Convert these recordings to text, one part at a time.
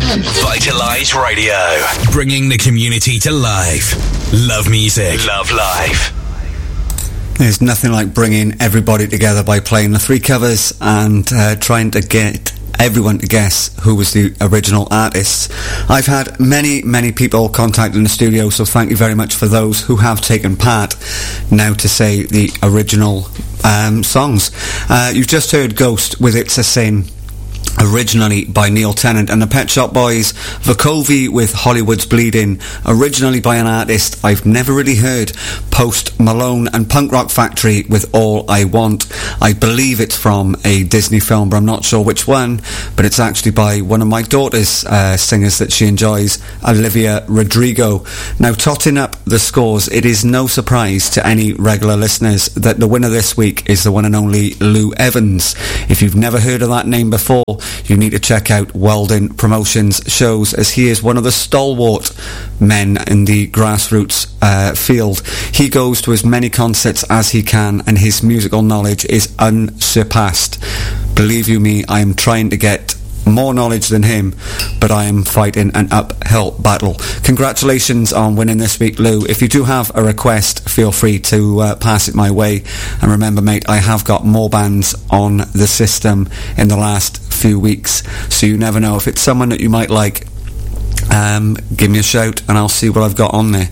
Vitalise Radio, bringing the community to life. Love music, love life. There's nothing like bringing everybody together by playing the three covers and trying to get everyone to guess who was the original artist. I've had many people contact in the studio, so thank you very much for those who have taken part. Now to say the original songs. You've just heard Ghost with It's a Sin, originally by Neil Tennant, and the Pet Shop Boys, Vukovi with Hollywood's Bleeding, originally by an artist I've never really heard, Post Malone, and Punk Rock Factory with All I Want. I believe it's from a Disney film, but I'm not sure which one, but it's actually by one of my daughter's singers that she enjoys, Olivia Rodrigo. Now, totting up the scores, it is no surprise to any regular listeners that the winner this week is the one and only Lou Evans. If you've never heard of that name before, you need to check out Weldon Promotions shows, as he is one of the stalwart men in the grassroots field. He goes to as many concerts as he can, and his musical knowledge is unsurpassed. Believe you me, I am trying to get more knowledge than him, but I am fighting an uphill battle. Congratulations on winning this week, Lou. If you do have a request, feel free to pass it my way. And remember, mate, I have got more bands on the system in the last few weeks, so you never know. If it's someone that you might like, give me a shout and I'll see what I've got on there.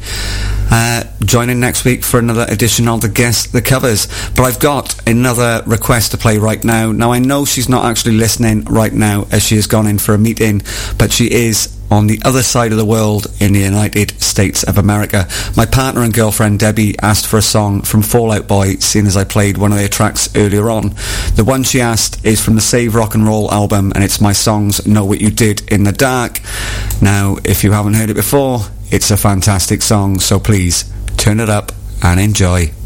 Join in next week for another edition of the Guess the Covers. But I've got another request to play right now. Now, I know she's not actually listening right now as she has gone in for a meeting, but she is on the other side of the world in the United States of America. My partner and girlfriend Debbie asked for a song from Fall Out Boy, seeing as I played one of their tracks earlier on. The one she asked is from the Save Rock and Roll album, and it's My Songs Know What You Did in the Dark. Now, if you haven't heard it before, it's a fantastic song, so please turn it up and enjoy.